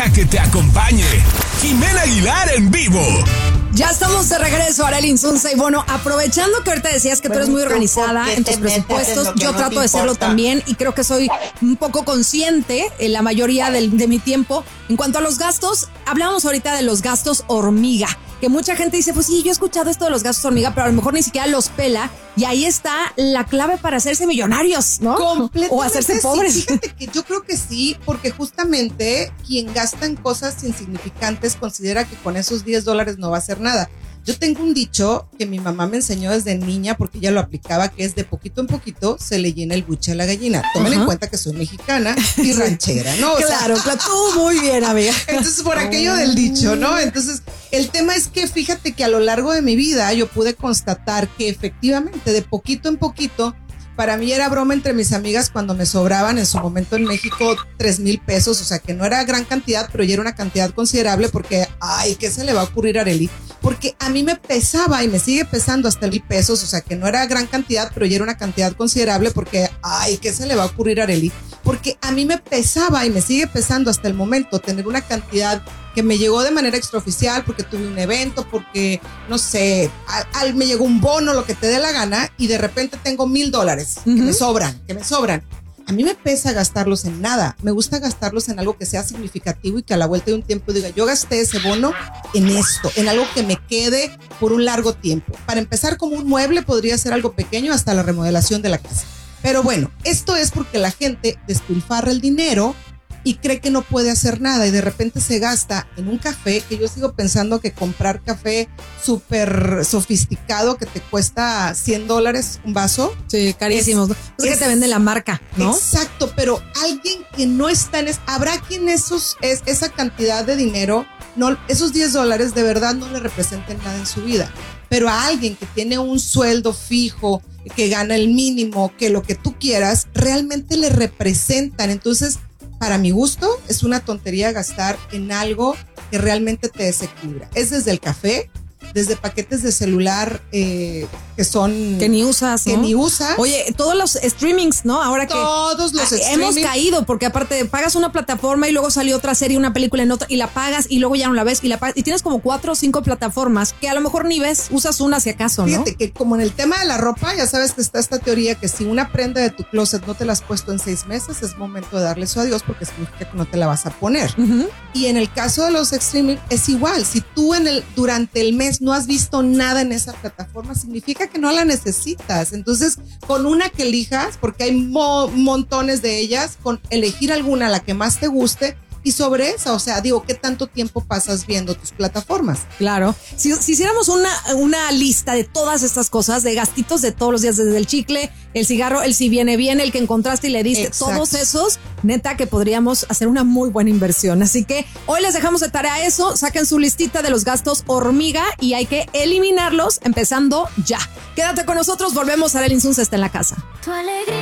Deja que te acompañe Jimena Aguilar en vivo. Ya estamos de regreso, Arely Insunza. Y bueno, aprovechando que ahorita decías que tú eres muy organizada en tus presupuestos, yo trato de serlo también y creo que soy un poco consciente en la mayoría de mi tiempo. En cuanto a los gastos, hablábamos ahorita de los gastos hormiga, que mucha gente dice, pues sí, yo he escuchado esto de los gastos hormiga, pero a lo mejor ni siquiera los pela. Y ahí está la clave para hacerse millonarios, ¿no? Completamente. O hacerse pobres. Sí, fíjate que yo creo que sí, porque justamente quien gasta en cosas insignificantes considera que con esos $10 no va a hacer nada. Yo tengo un dicho que mi mamá me enseñó desde niña porque ella lo aplicaba, que es de poquito en poquito se le llena el buche a la gallina. Tomen en cuenta que soy mexicana y ranchera, ¿no? Claro, tú muy bien, amiga. Entonces, por aquello del dicho, ¿no? Entonces, el tema es que fíjate que a lo largo de mi vida yo pude constatar que efectivamente de poquito en poquito, para mí era broma entre mis amigas cuando me sobraban en su momento en México 3,000 pesos, o sea que no era gran cantidad, pero ya era una cantidad considerable porque, ay, ¿qué se le va a ocurrir a Arely? Porque a mí me pesaba y me sigue pesando hasta 1,000 pesos, o sea que no era gran cantidad, pero ya era una cantidad considerable porque, ay, ¿qué se le va a ocurrir a Arely? Porque a mí me pesaba y me sigue pesando hasta el momento tener una cantidad que me llegó de manera extraoficial porque tuve un evento, porque, no sé, me llegó un bono, lo que te dé la gana, y de repente tengo $1,000 que me sobran. A mí me pesa gastarlos en nada. Me gusta gastarlos en algo que sea significativo y que a la vuelta de un tiempo diga, yo gasté ese bono en esto, en algo que me quede por un largo tiempo. Para empezar, como un mueble podría ser algo pequeño hasta la remodelación de la casa. Pero bueno, esto es porque la gente despilfarra el dinero y cree que no puede hacer nada y de repente se gasta en un café, que yo sigo pensando que comprar café súper sofisticado que te cuesta $100 un vaso. Sí, carísimos. Es que te vende la marca, ¿no? Exacto, pero alguien que no está en habrá quien esa cantidad de dinero, no, esos $10 de verdad no le representen nada en su vida. Pero a alguien que tiene un sueldo fijo, que gana el mínimo, que lo que tú quieras, realmente le representan. Entonces, para mi gusto, es una tontería gastar en algo que realmente te desequilibra. Es desde el café, desde paquetes de celular que son... Que ni usas, ¿no? Que ni usas. Oye, todos los streamings, ¿no? Ahora todos que los streamings. hemos caído, porque aparte pagas una plataforma y luego salió otra serie, una película en otra, y la pagas y luego ya no la ves y la pagas. Y tienes como 4 o 5 plataformas que a lo mejor ni ves, usas una si acaso, ¿no? Fíjate que como en el tema de la ropa, ya sabes que está esta teoría que si una prenda de tu closet no te la has puesto en 6 meses, es momento de darle eso a Dios porque significa que no te la vas a poner. Y en el caso de los streaming es igual. Si tú durante el mes no has visto nada en esa plataforma, significa que no la necesitas. Entonces, con una que elijas, porque hay montones de ellas, con elegir alguna, la que más te guste, y sobre esa, o sea, digo, ¿qué tanto tiempo pasas viendo tus plataformas? Claro. Si hiciéramos una lista de todas estas cosas, de gastitos de todos los días, desde el chicle, el cigarro, el si viene bien, el que encontraste y le diste, todos esos, neta que podríamos hacer una muy buena inversión. Así que hoy les dejamos de tarea eso, saquen su listita de los gastos hormiga y hay que eliminarlos empezando ya. Quédate con nosotros, volvemos, Arely Insunza está en la casa. Tu alegría.